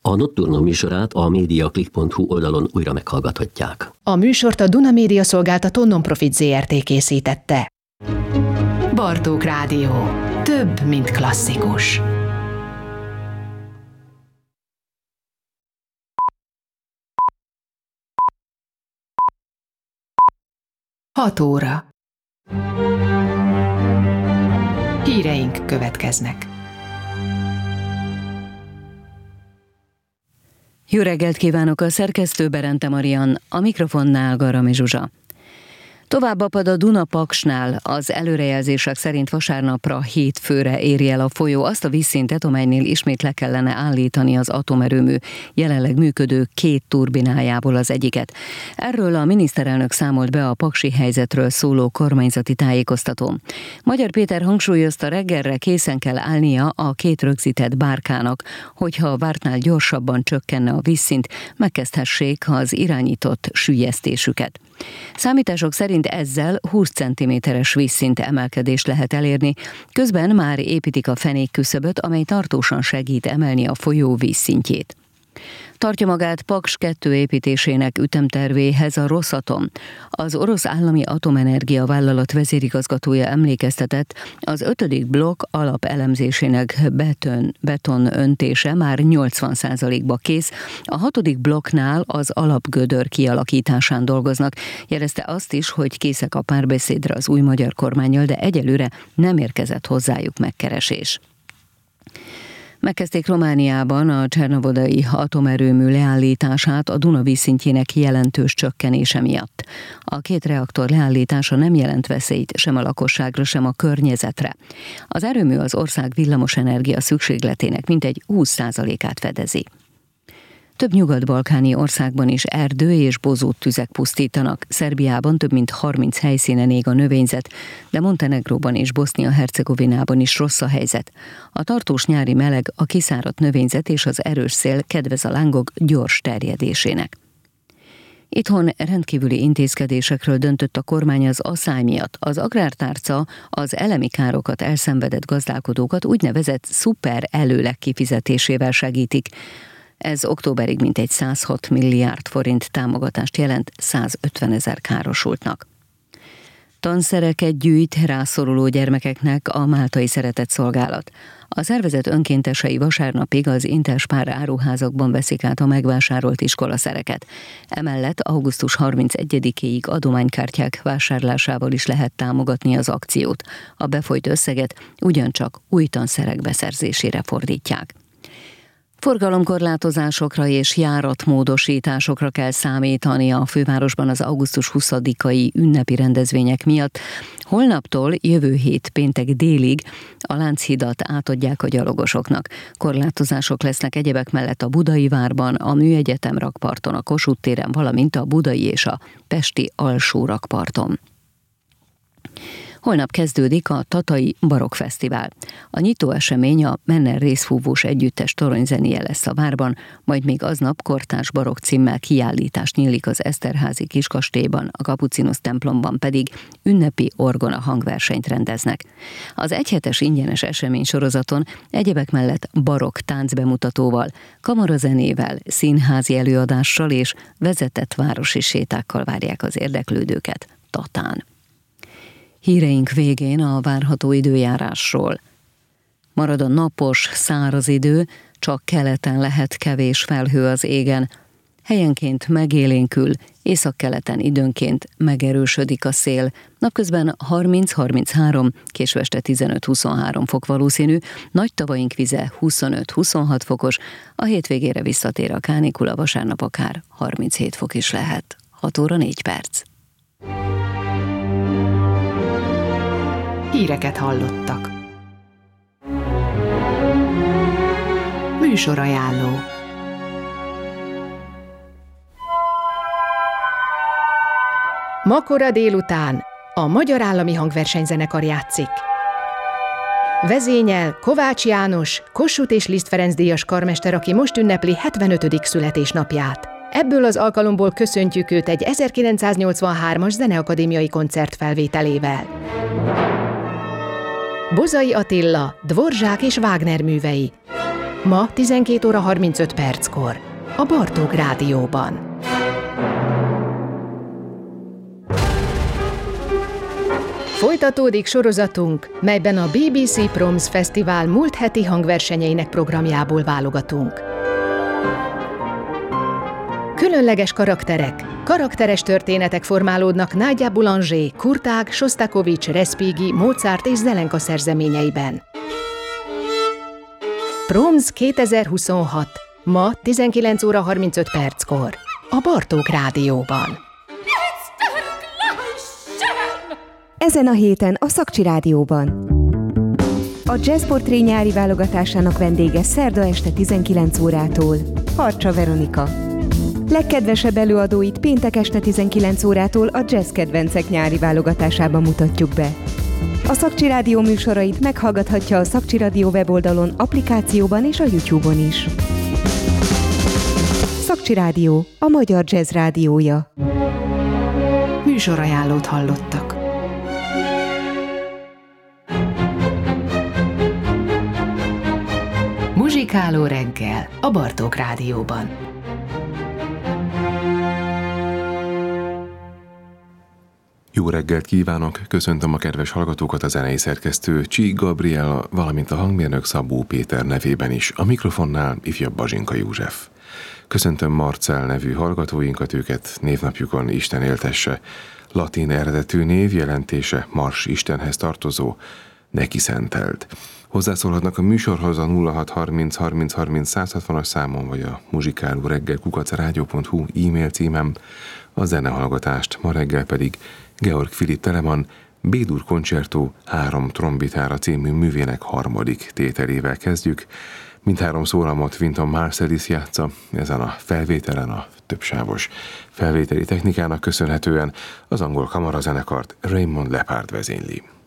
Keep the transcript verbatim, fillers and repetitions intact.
A Nocturno műsorát a mediaclick pont hu oldalon újra meghallgathatják. A műsort a Duna Média Szolgáltató Nonprofit zé er té készítette. Bartók Rádió. Több, mint klasszikus. Hat óra. Híreink következnek. Jó reggelt kívánok, a szerkesztő Berente Marian, a mikrofonnál Garami Zsuzsa. Tovább apad a Duna-Paksnál, az előrejelzések szerint vasárnapra hét főre éri el a folyó azt a vízszintet, amelynél ismét le kellene állítani az atomerőmű jelenleg működő két turbinájából az egyiket. Erről a miniszterelnök számolt be a paksi helyzetről szóló kormányzati tájékoztatón. Magyar Péter hangsúlyozta, reggelre készen kell állnia a két rögzített bárkának, hogyha a vártnál gyorsabban csökkenne a vízszint, megkezdhessék az irányított süllyesztésüket. Számítások szerint ezzel húsz centiméteres vízszint emelkedést lehet elérni, közben már építik a fenékküszöböt, amely tartósan segít emelni a folyó vízszintjét. Tartja magát Paks kettő építésének ütemtervéhez a Rosatom. Az orosz állami atomenergia vállalat vezérigazgatója emlékeztetett, az ötödik blokk alapelemzésének beton, beton öntése már nyolcvan százalékba kész, a hatodik blokknál az alapgödör kialakításán dolgoznak. Jelezte azt is, hogy készek a párbeszédre az új magyar kormánnyal, de egyelőre nem érkezett hozzájuk megkeresés. Megkezdték Romániában a csernovodai atomerőmű leállítását a Duna vízszintjének jelentős csökkenése miatt. A két reaktor leállítása nem jelent veszélyt sem a lakosságra, sem a környezetre. Az erőmű az ország villamosenergia szükségletének mintegy húsz százalékát fedezi. Több nyugat-balkáni országban is erdő és bozóttüzek pusztítanak. Szerbiában több mint harminc helyszínen ég a növényzet, de Montenegróban és Bosznia-Hercegovinában is rossz a helyzet. A tartós nyári meleg, a kiszáradt növényzet és az erős szél kedvez a lángok gyors terjedésének. Itthon rendkívüli intézkedésekről döntött a kormány az aszály miatt. Az agrártárca az elemi károkat elszenvedett gazdálkodókat úgynevezett szuper előleg kifizetésével segítik. Ez októberig mintegy százhat milliárd forint támogatást jelent százötvenezer károsultnak. Tanszereket gyűjt rászoruló gyermekeknek a Máltai Szeretett Szolgálat. A szervezet önkéntesei vasárnapig az Interspár áruházakban veszik át a megvásárolt iskolaszereket. Emellett augusztus harmincegyedikéig adománykártyák vásárlásával is lehet támogatni az akciót. A befolyt összeget ugyancsak új tanszerek beszerzésére fordítják. Forgalomkorlátozásokra és járatmódosításokra kell számítani a fővárosban az augusztus huszadikai ünnepi rendezvények miatt. Holnaptól jövő hét péntek délig a Lánchidat átadják a gyalogosoknak. Korlátozások lesznek egyebek mellett a Budai Várban, a Műegyetem rakparton, a Kossuth téren, valamint a budai és a pesti alsó rakparton. Holnap kezdődik a Tatai Barokk Fesztivál. A nyitó esemény a Menner részfúvós együttes toronyzenéje lesz a várban, majd még aznap kortárs barokk címmel kiállítás nyílik az Eszterházi Kiskastélyban, a Kapucinusz templomban pedig ünnepi orgona hangversenyt rendeznek. Az egyhetes ingyenes esemény sorozaton egyebek mellett barokk táncbemutatóval, kamarazenével, színházi előadással és vezetett városi sétákkal várják az érdeklődőket Tatán. Híreink végén a várható időjárásról. Marad a napos, száraz idő, csak keleten lehet kevés felhő az égen. Helyenként megélénkül, északkeleten időnként megerősödik a szél. Napközben harminc-harminchárom, késő este tizenöt-huszonhárom fok valószínű, nagy tavaink vize huszonöt-huszonhat fokos, a hétvégére visszatér a kánikula, vasárnap akár harminchét fok is lehet. hat óra négy perc. Híreket hallottak. Műsorajánló. Ma kora délután a Magyar Állami Hangversenyzenekar játszik. Vezényel Kovács János, Kossuth és Liszt Ferenc díjas karmester, aki most ünnepli hetvenötödik születésnapját. Ebből az alkalomból köszöntjük őt egy ezerkilencszáznyolcvanhármas zeneakadémiai koncert felvételével. Bozai Attila, Dvorzsák és Wagner művei. ma tizenkét óra harmincöt perckor a Bartók Rádióban. Folytatódik sorozatunk, melyben a bé bé cé Proms Fesztivál múlt heti hangversenyeinek programjából válogatunk. Különleges karakterek, karakteres történetek formálódnak Nadia Boulanger, Kurtág, Sostakovics, Respighi, Mozart és Zelenka szerzeményeiben. Proms kétezer-huszonhat, ma tizenkilenc óra harmincöt perckor a Bartók Rádióban. Ezen a héten a Szakcsi Rádióban. A Jazzportré nyári válogatásának vendége szerda este tizenkilenc órától Harcsa Veronika. Legkedvesebb előadóit péntek este tizenkilenc órától a Jazz Kedvencek nyári válogatásában mutatjuk be. A Szakcsi Rádió műsorait meghallgathatja a Szakcsi Rádió weboldalon, applikációban és a YouTube-on is. Szakcsi Rádió, a magyar jazz rádiója. Műsorajánlót hallottak. Muzsikáló reggel a Bartók Rádióban. Jó reggelt kívánok, köszöntöm a kedves hallgatókat, a zenei szerkesztő Csík Gabriella, valamint a hangmérnök Szabó Péter nevében is, a mikrofonnál ifjabb Bazsinka József. Köszöntöm Marcell nevű hallgatóinkat, őket névnapjukon Isten éltesse. Latin eredetű név, jelentése Mars Istenhez tartozó, neki szentelt. Hozzászólhatnak a műsorhoz a nulla hat harminc harminc harminc száz hatvanas számon, vagy a muzsikáló reggel kukac rádió pont hu e-mail címem. A zenehallgatást ma reggel pedig Georg Philipp Telemann B-dur koncertó három trombitára című művének harmadik tételével kezdjük. Mindhárom szólamot Wynton Marsalis játsza, ezen a felvételen a többsávos felvételi technikának köszönhetően az angol kamarazenekart Raymond Lepard vezényli.